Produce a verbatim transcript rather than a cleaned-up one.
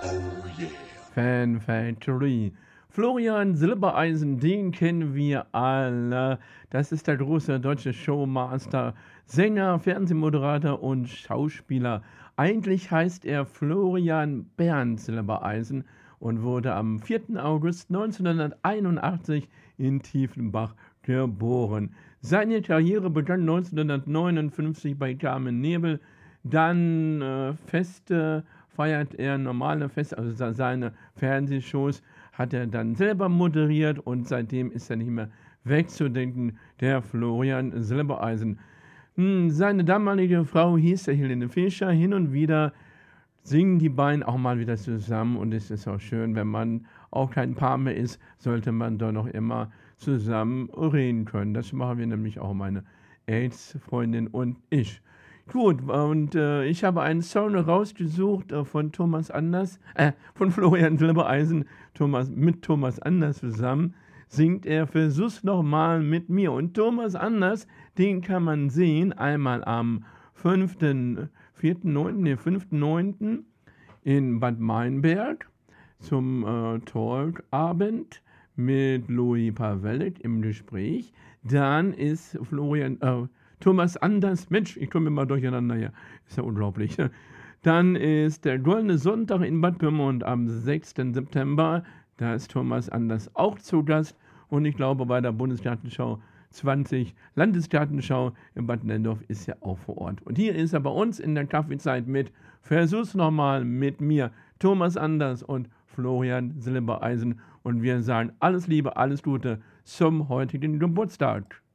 Fan Factory. Florian Silbereisen, den kennen wir alle. Das ist der große deutsche Showmaster, Sänger, Fernsehmoderator und Schauspieler. Eigentlich heißt er Florian Bernd Silbereisen und wurde am vierten August neunzehnhunderteinundachtzig in Tiefenbach geboren. Seine Karriere begann neunzehnhundertneunundfünfzig bei Carmen Nebel. Dann äh, Feste feiert er, normale Feste, also seine Fernsehshows hat er dann selber moderiert und seitdem ist er nicht mehr wegzudenken, der Florian Silbereisen. Hm, seine damalige Frau hieß der Helene Fischer. Hin und wieder singen die beiden auch mal wieder zusammen und es ist auch schön, wenn man auch kein Paar mehr ist, sollte man doch noch immer zusammen reden können. Das machen wir nämlich auch, meine AIDS-Freundin und ich. Gut, und äh, ich habe einen Song rausgesucht äh, von Thomas Anders, äh, von Florian Silbereisen, Thomas, mit Thomas Anders zusammen, singt er Versuch's nochmal mit mir. Und Thomas Anders, den kann man sehen, einmal am fünften, vierten, neunten, nee, fünften, neunten in Bad Meinberg zum äh, Talkabend mit Louis Pawelek im Gespräch. Dann ist Florian, äh, Thomas Anders, Mensch, ich komme immer durcheinander hier, ist ja unglaublich. Dann ist der Goldene Sonntag in Bad Pyrmont am sechsten September, da ist Thomas Anders auch zu Gast und ich glaube bei der Bundesgartenschau zwanzig, Landesgartenschau in Bad Nendorf ist er auch vor Ort. Und hier ist er bei uns in der Kaffeezeit mit Versuch's nochmal mit mir, Thomas Anders und Florian Silbereisen und wir sagen alles Liebe, alles Gute zum heutigen Geburtstag.